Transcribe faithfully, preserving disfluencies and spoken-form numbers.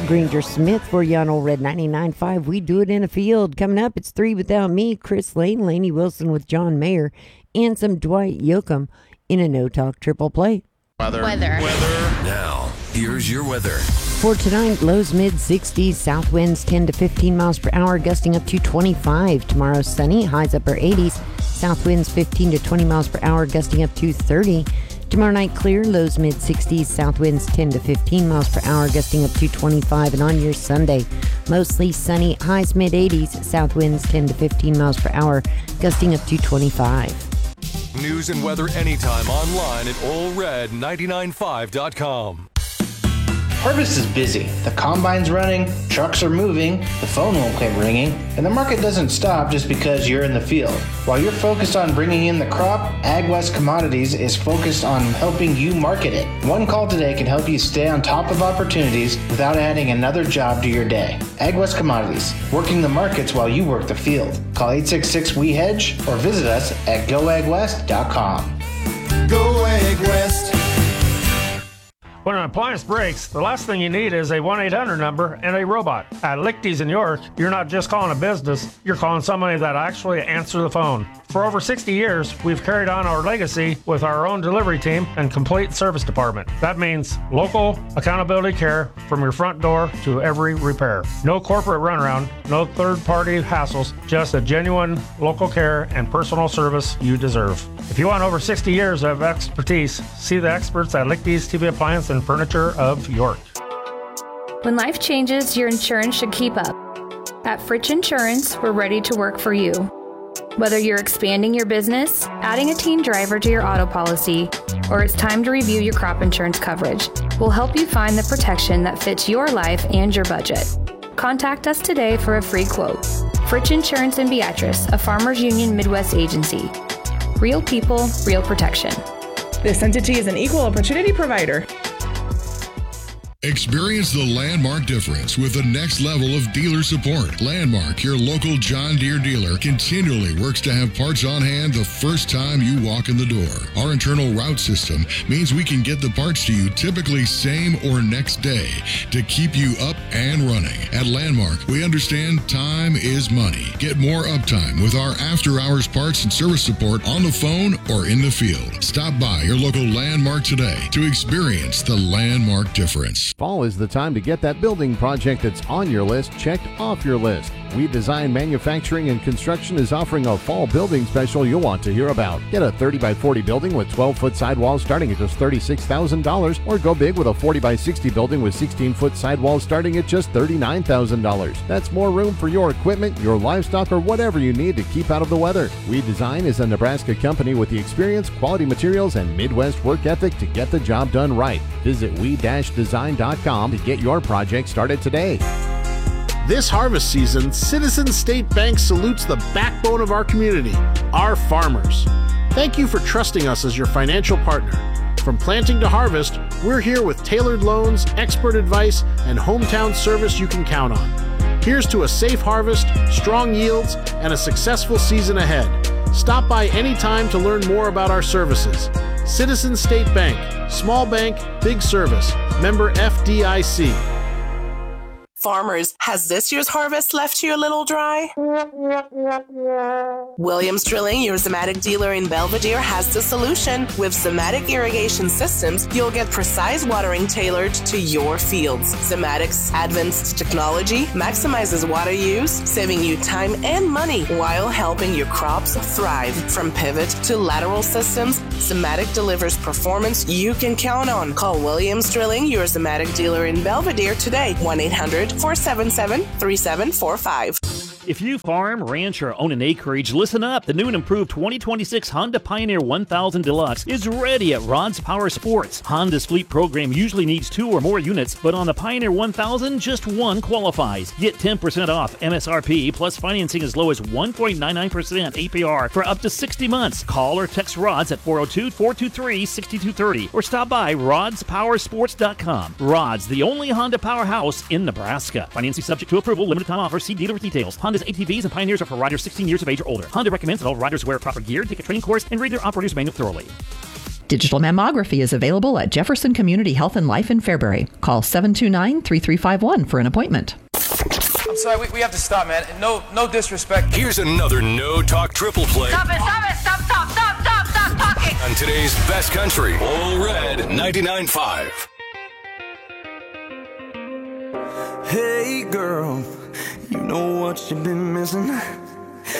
Granger Smith for you on Old Red ninety-nine point five. We do it in a field. Coming up, it's Three Without Me, Chris Lane, Laney Wilson with John Mayer, and some Dwight Yoakam in a no-talk triple play. Weather. Weather. Weather. Now, here's your weather. For tonight, lows mid-sixties, south winds ten to fifteen miles per hour, gusting up to twenty-five. Tomorrow, sunny, highs upper eighties, south winds fifteen to twenty miles per hour, gusting up to thirty. Tomorrow night, clear, lows mid-sixties, south winds ten to fifteen miles per hour, gusting up to twenty-five. And on your Sunday, mostly sunny, highs mid-eighties, south winds ten to fifteen miles per hour, gusting up to twenty-five. News and weather anytime online at old red ninety-nine five dot com. Harvest is busy. The combine's running, trucks are moving, the phone won't quit ringing, and the market doesn't stop just because you're in the field. While you're focused on bringing in the crop, AgWest Commodities is focused on helping you market it. One call today can help you stay on top of opportunities without adding another job to your day. AgWest Commodities, working the markets while you work the field. Call eight six six, W E hedge or visit us at go ag west dot com. Go AgWest. When an appliance breaks, the last thing you need is a one eight hundred number and a robot. At Lichty's in York, you're not just calling a business, you're calling somebody that actually answers the phone. For over sixty years, we've carried on our legacy with our own delivery team and complete service department. That means local accountability care from your front door to every repair. No corporate runaround, no third-party hassles, just a genuine local care and personal service you deserve. If you want over sixty years of expertise, see the experts at Lichty's T V Appliance and Furniture of York. When life changes, your insurance should keep up. At Fritch Insurance, we're ready to work for you. Whether you're expanding your business, adding a teen driver to your auto policy, or it's time to review your crop insurance coverage, we'll help you find the protection that fits your life and your budget. Contact us today for a free quote. Fritch Insurance in Beatrice, a Farmers Union Midwest agency. Real people, real protection. This entity is an equal opportunity provider. Experience the Landmark difference with the next level of dealer support. Landmark, your local John Deere dealer, continually works to have parts on hand the first time you walk in the door. Our internal route system means we can get the parts to you typically same or next day to keep you up and running. At Landmark, we understand time is money. Get more uptime with our after-hours parts and service support on the phone or in the field. Stop by your local Landmark today to experience the Landmark difference. Fall is the time to get that building project that's on your list checked off your list. We Design Manufacturing and Construction is offering a fall building special you'll want to hear about. Get a thirty by forty building with twelve foot sidewalls starting at just thirty-six thousand dollars, or go big with a forty by sixty building with sixteen foot sidewalls starting at just thirty-nine thousand dollars. That's more room for your equipment, your livestock, or whatever you need to keep out of the weather. We Design is a Nebraska company with the experience, quality materials, and Midwest work ethic to get the job done right. Visit we design dot com to get your project started today. This harvest season, Citizens State Bank salutes the backbone of our community, our farmers. Thank you for trusting us as your financial partner. From planting to harvest, we're here with tailored loans, expert advice, and hometown service you can count on. Here's to a safe harvest, strong yields, and a successful season ahead. Stop by anytime to learn more about our services. Citizens State Bank, small bank, big service. Member F D I C. Farmers, has this year's harvest left you a little dry? Williams Drilling, your Zimmatic dealer in Belvedere, has the solution. With Zimmatic irrigation systems, you'll get precise watering tailored to your fields. Zimmatic's advanced technology maximizes water use, saving you time and money while helping your crops thrive. From pivot to lateral systems, Zimmatic delivers performance you can count on. Call Williams Drilling, your Zimmatic dealer in Belvedere today, one eight hundred, four seven seven, three seven four five. If you farm, ranch, or own an acreage, listen up. The new and improved twenty twenty-six Honda Pioneer one thousand Deluxe is ready at Rod's Power Sports. Honda's fleet program usually needs two or more units, but on the Pioneer one thousand, just one qualifies. Get ten percent off M S R P plus financing as low as one point nine nine percent A P R for up to sixty months. Call or text Rods at four oh two, four two three, six two three oh or stop by rods power sports dot com. Rods, the only Honda powerhouse in Nebraska. Financing subject to approval, limited time offer. See dealer for details. Honda's A T Vs and Pioneers are for riders sixteen years of age or older. Honda recommends that all riders wear proper gear, take a training course, and read their operator's manual thoroughly. Digital mammography is available at Jefferson Community Health and Life in Fairbury. Call seven two nine, three three five one for an appointment. I'm sorry, we, we have to stop, man. No no disrespect. Here's another No Talk triple play. Stop it, stop it, stop, stop, stop, stop, stop talking. On today's Best Country, All Red ninety-nine point five. Hey girl, you know what you've been missing?